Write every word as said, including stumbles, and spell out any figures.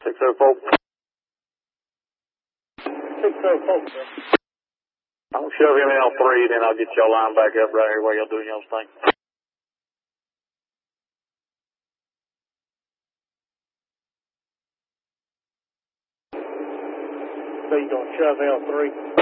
six oh four. six oh four. I'll shove him in L three, then I'll get y'all line back up right here while y'all doing y'all's thing. So you gonna shove L three?